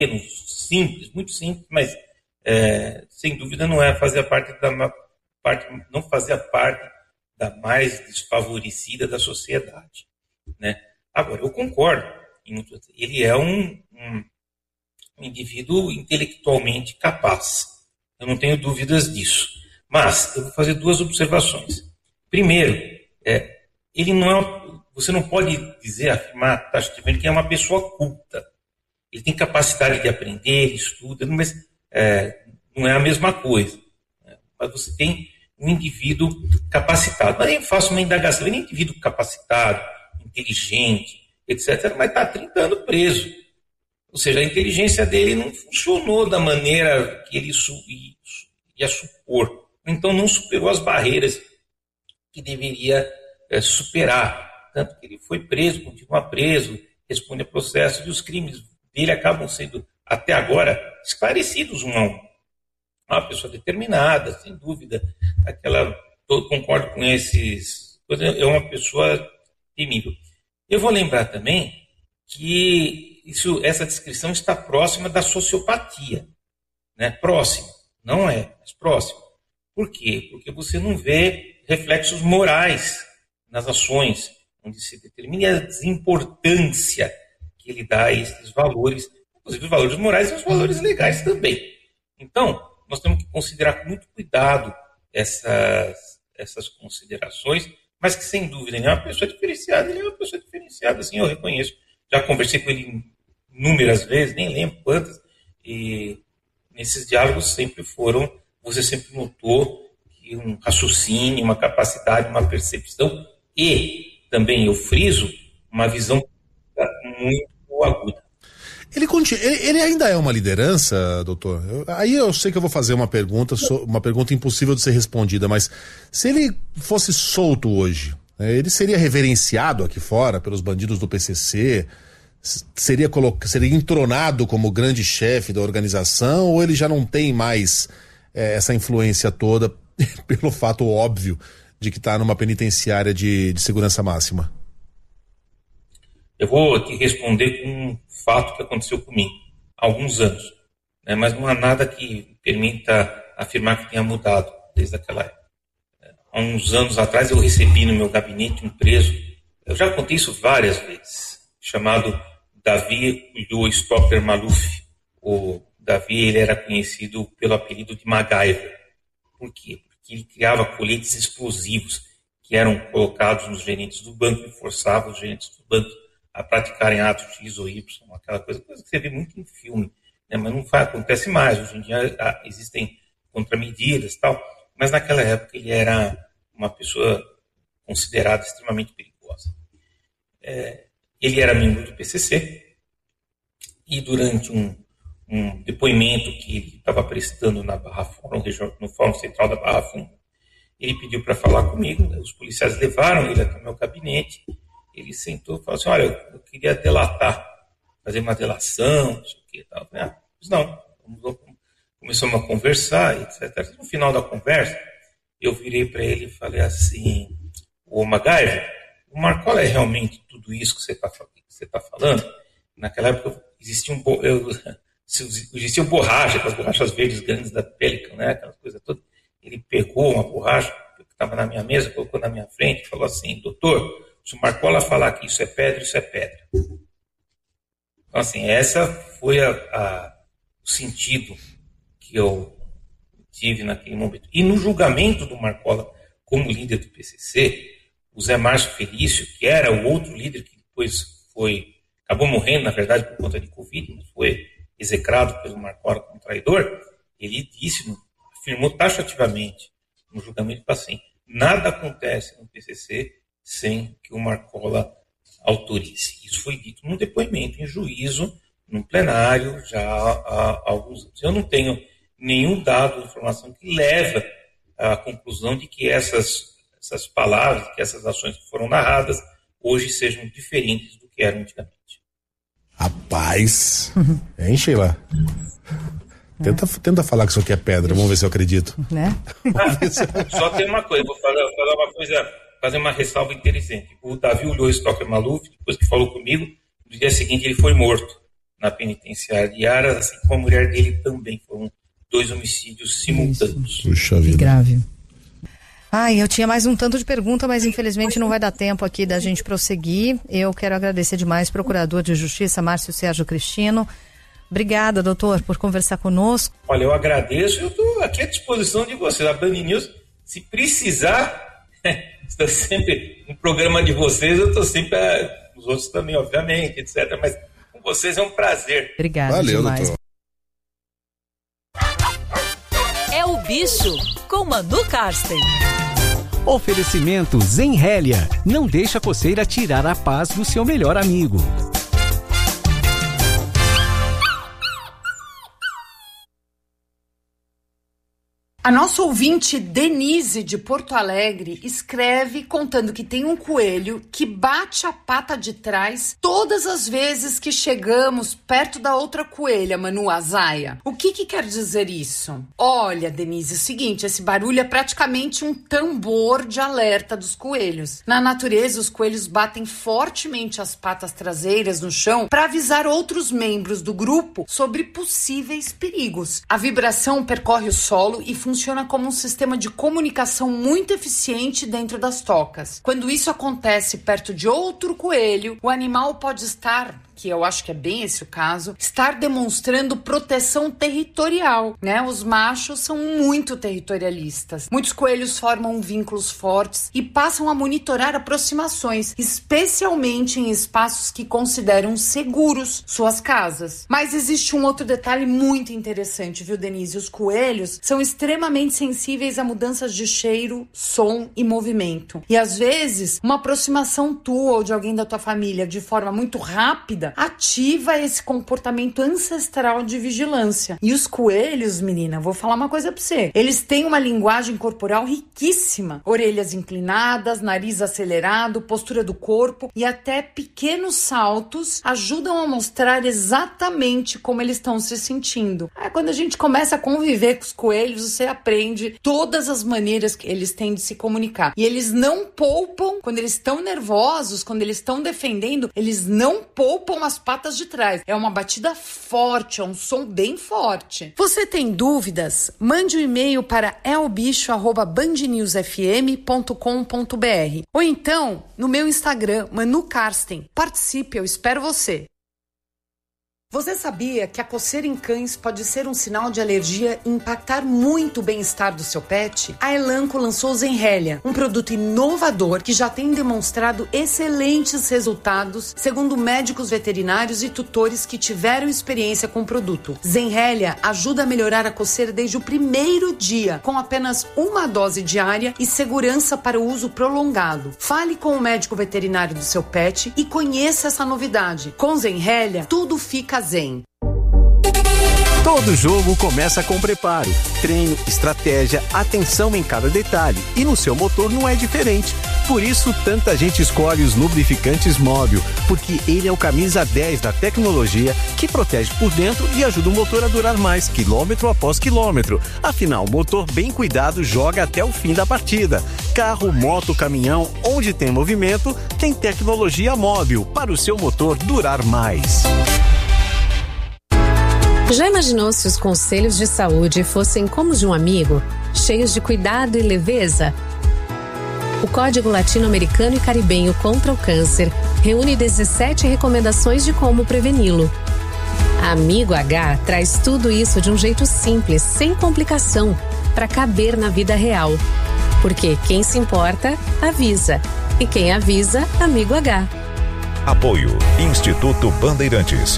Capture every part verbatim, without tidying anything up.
simples, muito simples, mas é, sem dúvida não é fazer parte da parte, não fazer parte da mais desfavorecida da sociedade, né? Agora, eu concordo, ele é um, um, um indivíduo intelectualmente capaz, eu não tenho dúvidas disso, mas eu vou fazer duas observações. Primeiro, é, ele não é, você não pode dizer, afirmar taxativamente que é uma pessoa culta. Ele tem capacidade de aprender, ele estuda, mas é, não é a mesma coisa, né? Mas você tem um indivíduo capacitado. Mas eu faço uma indagação, ele é um indivíduo capacitado, inteligente, etcétera, mas está há trinta anos preso. Ou seja, a inteligência dele não funcionou da maneira que ele ia supor. Então não superou as barreiras que deveria é, superar. Tanto que ele foi preso, continua preso, responde a processo, e os crimes dele acabam sendo, até agora, esclarecidos um a um. É uma pessoa determinada, sem dúvida, aquela, eu concordo com esses, é uma pessoa temível. Eu vou lembrar também que isso, essa descrição está próxima da sociopatia, né? Próxima, não é, mas próxima. Por quê? Porque você não vê reflexos morais nas ações, onde se determina a desimportância que ele dá a esses valores, inclusive os valores morais e os valores legais também. Então, nós temos que considerar com muito cuidado essas, essas considerações, mas que, sem dúvida, ele é uma pessoa diferenciada, ele é uma pessoa diferenciada, assim, eu reconheço. Já conversei com ele inúmeras vezes, nem lembro quantas, e nesses diálogos sempre foram, você sempre notou que um raciocínio, uma capacidade, uma percepção e, também eu friso, uma visão muito aguda. Ele, ele, ele ainda é uma liderança, doutor? Eu, aí eu sei que eu vou fazer uma pergunta, uma pergunta impossível de ser respondida, mas se ele fosse solto hoje, né, ele seria reverenciado aqui fora pelos bandidos do P C C? Seria, coloc... seria entronado como grande chefe da organização, ou ele já não tem mais é, essa influência toda pelo fato óbvio de que está numa penitenciária de, de segurança máxima? Eu vou te responder com um fato que aconteceu comigo há alguns anos, né? Mas não há nada que permita afirmar que tenha mudado desde aquela época. Há uns anos atrás eu recebi no meu gabinete um preso, eu já contei isso várias vezes, chamado Davi Stopper Maluf. O Davi, ele era conhecido pelo apelido de MacGyver. Por quê? Porque ele criava coletes explosivos que eram colocados nos gerentes do banco e forçavam os gerentes do banco a praticarem atos X ou Y, aquela coisa, coisa que você vê muito em filme, né? Mas não faz, acontece mais. Hoje em dia ah, existem contramedidas e tal, mas naquela época ele era uma pessoa considerada extremamente perigosa. É, ele era membro do P C C e durante um, um depoimento que ele estava prestando na Barra Fórum, no Fórum Central da Barra Funda, ele pediu para falar comigo, né? Os policiais levaram ele até o meu gabinete. Ele sentou e falou assim, olha, eu queria delatar, fazer uma delação, não sei o que, tal. Ah, mas não, começamos a conversar, etcétera. No final da conversa, eu virei para ele e falei assim, ô MacGyver, o Marcola é realmente tudo isso que você está tá falando? Naquela época existia um, eu, existia um borracha, aquelas borrachas verdes grandes da Pelican, né, aquelas coisas todas. Ele pegou uma borracha que estava na minha mesa, colocou na minha frente e falou assim, doutor, se o Marcola falar que isso é pedra, isso é pedra. Então, assim, essa foi a, a, o sentido que eu tive naquele momento. E no julgamento do Marcola como líder do P C C, o Zé Márcio Felício, que era o outro líder que depois foi, acabou morrendo, na verdade, por conta de Covid, mas foi execrado pelo Marcola como traidor, ele disse, afirmou taxativamente no julgamento assim, nada acontece no P C C sem que o Marcola autorize. Isso foi dito num depoimento em juízo, num plenário, já há alguns anos. Eu não tenho nenhum dado, informação que leva à conclusão de que essas, essas palavras, que essas ações que foram narradas, hoje sejam diferentes do que eram antigamente. Rapaz, hein, Sheila? Tenta, tenta falar que isso aqui é pedra, vamos ver se eu acredito. Né? Ah, só tem uma coisa, vou falar, falar uma coisa... fazer uma ressalva interessante. O Davi olhou Stopper Maluf, depois que falou comigo, no dia seguinte ele foi morto na penitenciária de Aras, assim como a mulher dele também. Foram dois homicídios simultâneos. Puxa vida. Grave. Ai, eu tinha mais um tanto de pergunta, mas infelizmente não vai dar tempo aqui da gente prosseguir. Eu quero agradecer demais ao Procurador de Justiça, Márcio Sérgio Cristino. Obrigada, doutor, por conversar conosco. Olha, eu agradeço, eu estou aqui à disposição de vocês. A Band News, se precisar, estou sempre no programa de vocês, eu estou sempre, a, os outros também, obviamente, etcétera. Mas com vocês é um prazer. Obrigada Valeu, demais. doutor. É o Bicho, com Manu Karsten. Oferecimento Zenrélia. Não deixa a coceira tirar a paz do seu melhor amigo. A nossa ouvinte Denise, de Porto Alegre, escreve contando que tem um coelho que bate a pata de trás todas as vezes que chegamos perto da outra coelha, Manu, a Zaia. O que que quer dizer isso? Olha, Denise, é o seguinte, esse barulho é praticamente um tambor de alerta dos coelhos. Na natureza, os coelhos batem fortemente as patas traseiras no chão para avisar outros membros do grupo sobre possíveis perigos. A vibração percorre o solo e funciona funciona como um sistema de comunicação muito eficiente dentro das tocas. Quando isso acontece perto de outro coelho, o animal pode estar, que eu acho que é bem esse o caso, estar demonstrando proteção territorial, né? Os machos são muito territorialistas. Muitos coelhos formam vínculos fortes e passam a monitorar aproximações, especialmente em espaços que consideram seguros, suas casas. Mas existe um outro detalhe muito interessante, viu, Denise? Os coelhos são extremamente sensíveis a mudanças de cheiro, som e movimento. E às vezes, uma aproximação tua ou de alguém da tua família de forma muito rápida ativa esse comportamento ancestral de vigilância. E os coelhos, menina, vou falar uma coisa pra você. Eles têm uma linguagem corporal riquíssima. Orelhas inclinadas, nariz acelerado, postura do corpo e até pequenos saltos ajudam a mostrar exatamente como eles estão se sentindo. Aí, quando a gente começa a conviver com os coelhos, você aprende todas as maneiras que eles têm de se comunicar. E eles não poupam, quando eles estão nervosos, quando eles estão defendendo, eles não poupam as patas de trás. É uma batida forte, é um som bem forte. Você tem dúvidas? Mande um e-mail para elbicho arroba band news f m ponto com ponto b r ou então no meu Instagram, Manu Karsten. Participe, eu espero você. Você sabia que a coceira em cães pode ser um sinal de alergia e impactar muito o bem-estar do seu pet? A Elanco lançou o Zenrélia, um produto inovador que já tem demonstrado excelentes resultados, segundo médicos veterinários e tutores que tiveram experiência com o produto. Zenrélia ajuda a melhorar a coceira desde o primeiro dia, com apenas uma dose diária e segurança para o uso prolongado. Fale com o médico veterinário do seu pet e conheça essa novidade. Com Zenrélia, tudo fica zen. Todo jogo começa com preparo, treino, estratégia, atenção em cada detalhe. E no seu motor não é diferente. Por isso, tanta gente escolhe os lubrificantes Móbil, porque ele é o camisa dez da tecnologia que protege por dentro e ajuda o motor a durar mais, quilômetro após quilômetro. Afinal, o motor bem cuidado joga até o fim da partida. Carro, moto, caminhão, onde tem movimento, tem tecnologia Móbil para o seu motor durar mais. Já imaginou se os conselhos de saúde fossem como de um amigo, cheios de cuidado e leveza? O Código Latino-Americano e Caribenho contra o Câncer reúne dezessete recomendações de como preveni-lo. Amigo H traz tudo isso de um jeito simples, sem complicação, para caber na vida real. Porque quem se importa, avisa. E quem avisa, Amigo H. Apoio Instituto Bandeirantes.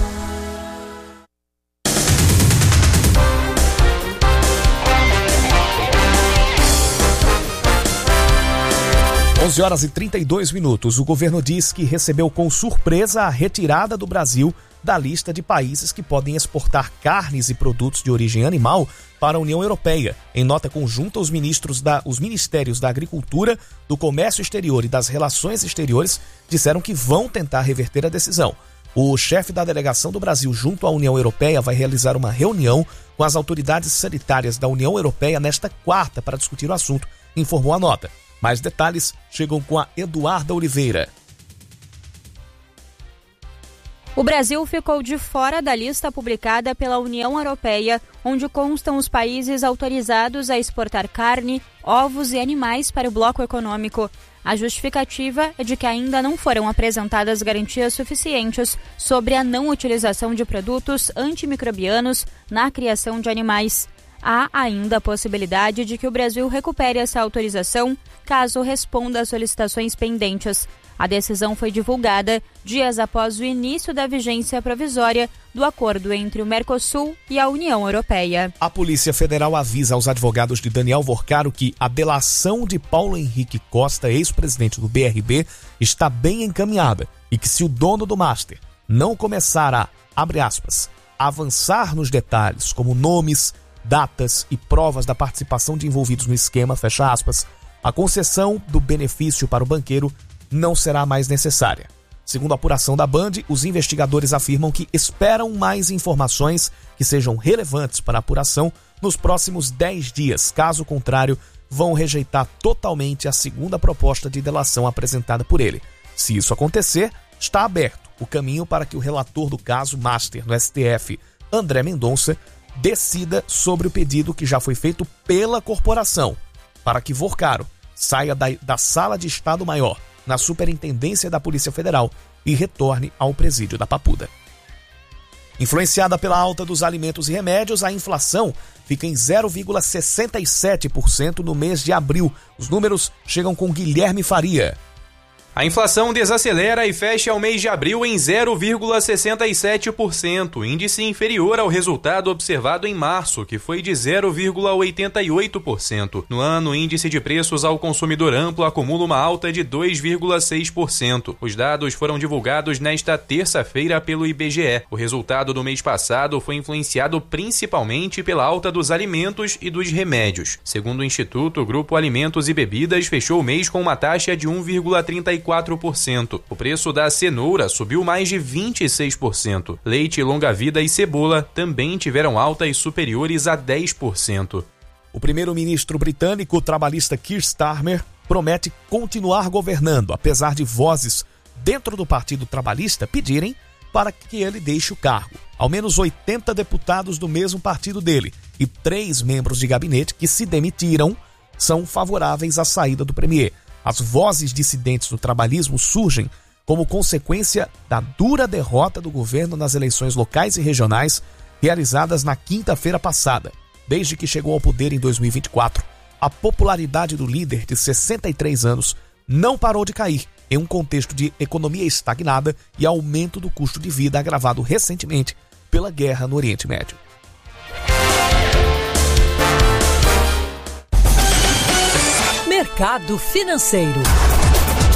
onze horas e trinta e dois minutos. O governo diz que recebeu com surpresa a retirada do Brasil da lista de países que podem exportar carnes e produtos de origem animal para a União Europeia. Em nota conjunta, os, ministros da, os ministérios da Agricultura, do Comércio Exterior e das Relações Exteriores disseram que vão tentar reverter a decisão. O chefe da delegação do Brasil junto à União Europeia vai realizar uma reunião com as autoridades sanitárias da União Europeia nesta quarta para discutir o assunto, informou a nota. Mais detalhes chegam com a Eduarda Oliveira. O Brasil ficou de fora da lista publicada pela União Europeia, onde constam os países autorizados a exportar carne, ovos e animais para o bloco econômico. A justificativa é de que ainda não foram apresentadas garantias suficientes sobre a não utilização de produtos antimicrobianos na criação de animais. Há ainda a possibilidade de que o Brasil recupere essa autorização caso responda às solicitações pendentes. A decisão foi divulgada dias após o início da vigência provisória do acordo entre o Mercosul e a União Europeia. A Polícia Federal avisa aos advogados de Daniel Vorcaro que a delação de Paulo Henrique Costa, ex-presidente do B R B, está bem encaminhada e que se o dono do Master não começar a, abre aspas, avançar nos detalhes como nomes, datas e provas da participação de envolvidos no esquema, fecha aspas, a concessão do benefício para o banqueiro não será mais necessária. Segundo a apuração da Band, os investigadores afirmam que esperam mais informações que sejam relevantes para a apuração nos próximos dez dias. Caso contrário, vão rejeitar totalmente a segunda proposta de delação apresentada por ele. Se isso acontecer, está aberto o caminho para que o relator do caso Master no S T F, André Mendonça, decida sobre o pedido que já foi feito pela corporação para que Vorcaro saia da, da Sala de Estado-Maior na Superintendência da Polícia Federal e retorne ao presídio da Papuda. Influenciada pela alta dos alimentos e remédios, a inflação fica em zero vírgula sessenta e sete por cento no mês de abril. Os números chegam com Guilherme Faria. A inflação desacelera e fecha o mês de abril em zero vírgula sessenta e sete por cento, índice inferior ao resultado observado em março, que foi de zero vírgula oitenta e oito por cento. No ano, o índice de preços ao consumidor amplo acumula uma alta de dois vírgula seis por cento. Os dados foram divulgados nesta terça-feira pelo I B G E. O resultado do mês passado foi influenciado principalmente pela alta dos alimentos e dos remédios. Segundo o Instituto, o Grupo Alimentos e Bebidas fechou o mês com uma taxa de um vírgula trinta e quatro por cento. O preço da cenoura subiu mais de vinte e seis por cento. Leite, longa-vida e cebola também tiveram altas superiores a dez por cento. O primeiro-ministro britânico trabalhista Keir Starmer promete continuar governando, apesar de vozes dentro do Partido Trabalhista pedirem para que ele deixe o cargo. Ao menos oitenta deputados do mesmo partido dele e três membros de gabinete que se demitiram são favoráveis à saída do premier. As vozes dissidentes do trabalhismo surgem como consequência da dura derrota do governo nas eleições locais e regionais realizadas na quinta-feira passada. Desde que chegou ao poder em dois mil e vinte e quatro, a popularidade do líder de sessenta e três anos não parou de cair em um contexto de economia estagnada e aumento do custo de vida agravado recentemente pela guerra no Oriente Médio. Mercado Financeiro.